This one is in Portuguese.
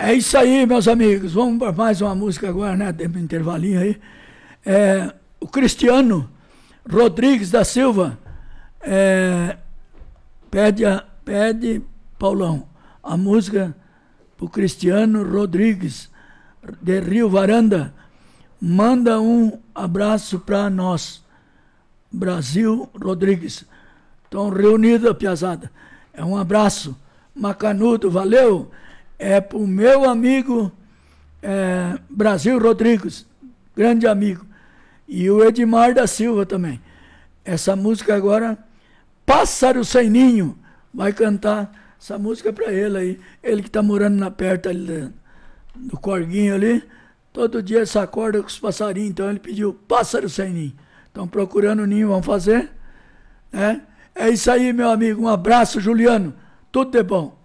É isso aí, meus amigos. Vamos para mais uma música agora, né? Tem um intervalinho aí. O Cristiano Rodrigues da Silva pede, Paulão, a música pro Cristiano Rodrigues de Rio Varanda. Manda um abraço para nós, Brasil Rodrigues. Estão reunidos, piazada. É um abraço. Macanudo, valeu. É pro meu amigo Brasil Rodrigues, grande amigo. E o Edmar da Silva também. Essa música agora, Pássaro Sem Ninho, vai cantar essa música para ele aí. Ele que tá morando na perto ali do Corguinho ali, todo dia ele se acorda com os passarinhos, então ele pediu Pássaro Sem Ninho. Estão procurando o ninho, vão fazer. É isso aí, meu amigo. Um abraço, Juliano. Tudo de bom.